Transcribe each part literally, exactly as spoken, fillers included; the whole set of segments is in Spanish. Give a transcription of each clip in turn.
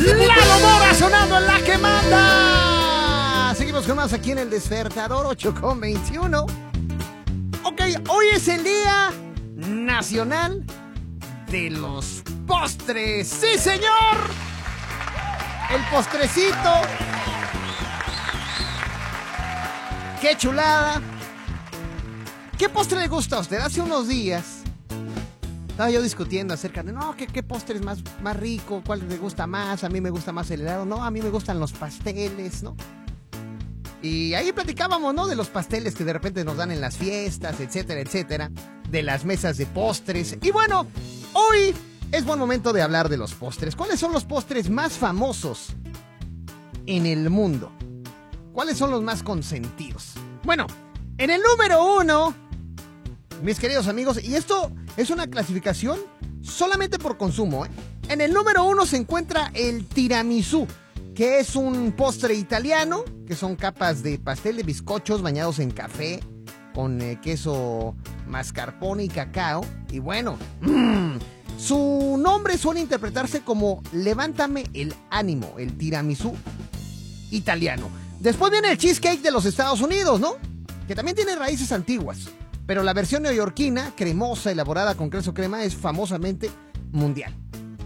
Lalo Mora sonando en la que manda. Seguimos con más aquí en el Despertador, ocho con veintiuno. Ok, hoy es el Día Nacional de los Postres. ¡Sí, señor! El postrecito. ¡Qué chulada! ¿Qué postre le gusta a usted? Hace unos días estaba yo discutiendo acerca de, no, ¿qué, qué postre es más, más rico? ¿Cuál le gusta más? A mí me gusta más el helado. No, a mí me gustan los pasteles, ¿no? Y ahí platicábamos, ¿no? De los pasteles que de repente nos dan en las fiestas, etcétera, etcétera. De las mesas de postres. Y bueno, hoy es buen momento de hablar de los postres. ¿Cuáles son los postres más famosos en el mundo? ¿Cuáles son los más consentidos? Bueno, en el número uno, mis queridos amigos, y esto es una clasificación solamente por consumo, ¿eh? En el número uno se encuentra el tiramisú, que es un postre italiano, que son capas de pastel de bizcochos bañados en café, con eh, queso mascarpone y cacao. Y bueno, mmm, su nombre suele interpretarse como levántame el ánimo, el tiramisú italiano. Después viene el cheesecake de los Estados Unidos, ¿no? Que también tiene raíces antiguas. Pero la versión neoyorquina, cremosa, elaborada con queso crema, es famosamente mundial.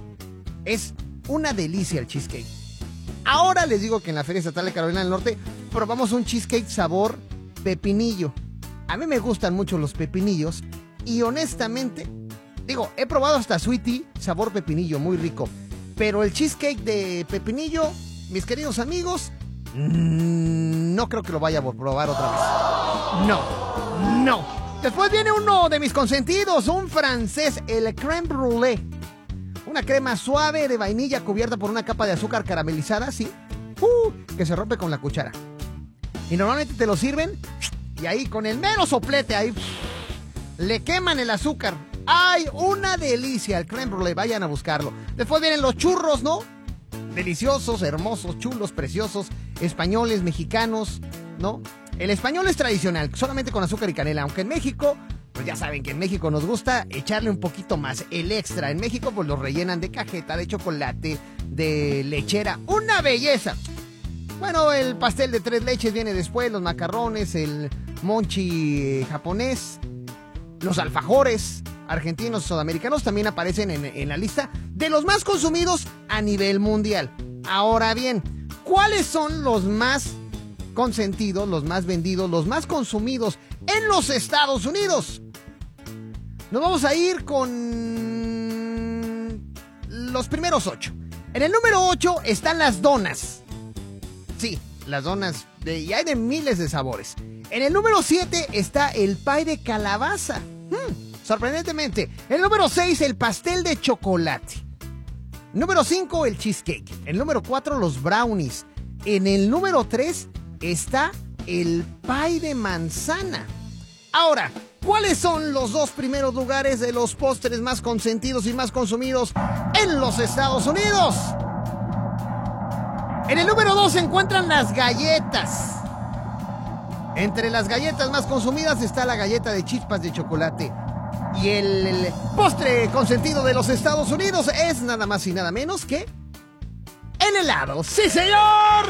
Es una delicia el cheesecake. Ahora les digo que en la Feria Estatal de Carolina del Norte probamos un cheesecake sabor pepinillo. A mí me gustan mucho los pepinillos y honestamente, digo, he probado hasta sweetie sabor pepinillo, muy rico. Pero el cheesecake de pepinillo, mis queridos amigos, mmm, no creo que lo vaya a probar otra vez. No, no. Después viene uno de mis consentidos, un francés, el crème brûlée. Una crema suave de vainilla cubierta por una capa de azúcar caramelizada, sí, uh, que se rompe con la cuchara. Y normalmente te lo sirven y ahí con el mero soplete, ahí le queman el azúcar. ¡Ay, una delicia! El crème brûlée, vayan a buscarlo. Después vienen los churros, ¿no? Deliciosos, hermosos, chulos, preciosos, españoles, mexicanos, ¿no? El español es tradicional, solamente con azúcar y canela, aunque en México, pues ya saben que en México nos gusta echarle un poquito más, el extra. En México pues los rellenan de cajeta, de chocolate, de lechera, ¡una belleza! Bueno, el pastel de tres leches viene después, los macarrones, el monchi japonés, los alfajores argentinos, sudamericanos también aparecen en, en la lista de los más consumidos a nivel mundial. Ahora bien, ¿cuáles son los más consentidos, los más vendidos, los más consumidos en los Estados Unidos? Nos vamos a ir con los primeros ocho. En el número ocho están las donas. Sí, las donas, de, y hay de miles de sabores. En el número siete está el pie de calabaza. Hmm, sorprendentemente. En el número seis, el pastel de chocolate. Número cinco, el cheesecake. El número cuatro, los brownies. En el número tres está el pie de manzana. Ahora, ¿cuáles son los dos primeros lugares de los postres más consentidos y más consumidos en los Estados Unidos? En el número dos se encuentran las galletas. Entre las galletas más consumidas está la galleta de chispas de chocolate. Y el, el postre consentido de los Estados Unidos es nada más y nada menos que el helado. ¡Sí, señor!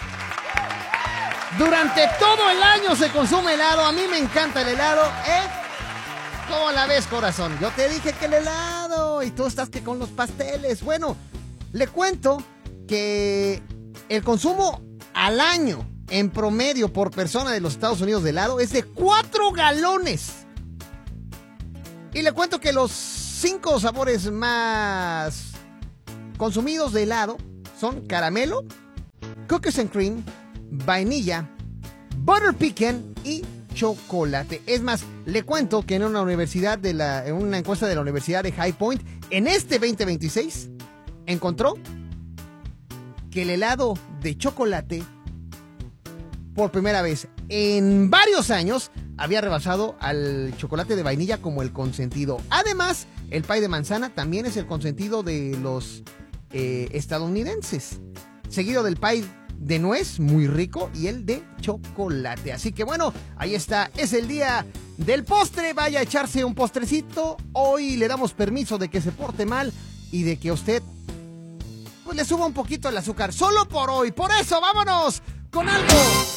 Durante todo el año se consume helado. A mí me encanta el helado, ¿eh? ¿Cómo la ves, corazón? Yo te dije que el helado y tú estás que con los pasteles. Bueno, le cuento que el consumo al año en promedio por persona de los Estados Unidos de helado es de cuatro galones. Y le cuento que los cinco sabores más consumidos de helado son caramelo, cookies and cream, vainilla, butter pecan y chocolate. Es más, le cuento que en una universidad de la, en una encuesta de la Universidad de High Point, en este veinte veintiséis, encontró que el helado de chocolate, por primera vez en varios años, había rebasado al chocolate de vainilla como el consentido. Además, el pie de manzana también es el consentido de los eh, estadounidenses, seguido del pie de nuez, muy rico, y el de chocolate. Así que bueno, ahí está, es el día del postre. Vaya a echarse un postrecito. Hoy le damos permiso de que se porte mal y de que usted pues le suba un poquito el azúcar. Solo por hoy. Por eso, vámonos con algo